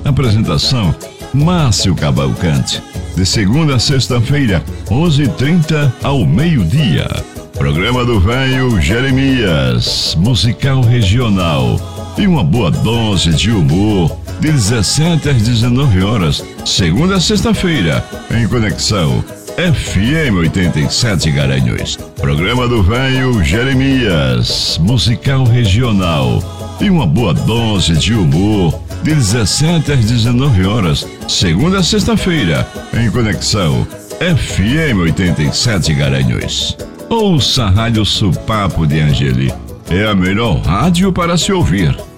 Apresentação: Márcio Cavalcante. De segunda a sexta-feira, 11h30 ao meio-dia. Programa do Velho Jeremias, musical regional. E uma boa dose de humor, de 17 às 19 horas, segunda a sexta-feira, em Conexão FM 87 Garanhuns. Programa do Velho Jeremias, musical regional. E uma boa dose de humor, de 17 às 19 horas, segunda a sexta-feira, em Conexão FM 87 Garanhuns. Ouça a Rádio Supapo de Angeli. É a melhor rádio para se ouvir.